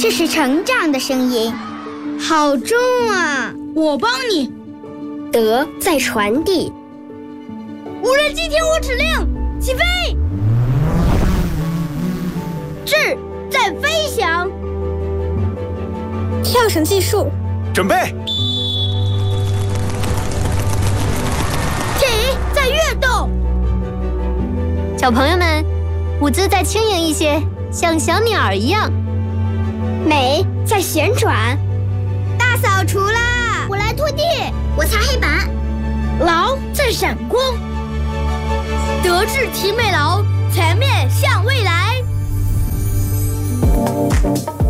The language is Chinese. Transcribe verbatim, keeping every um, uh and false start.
这是成长的声音，好重啊！ 我帮你。 德在传递。 无人机听我指令，起飞！智在飞翔。 跳绳计数， 准备。 体在跃动。 小朋友们，舞姿再轻盈一些，像小鸟儿一样。 美在旋转。 大扫除啦！ 我来拖地，我擦黑板。 劳在闪光。德智体美劳，全面向未来。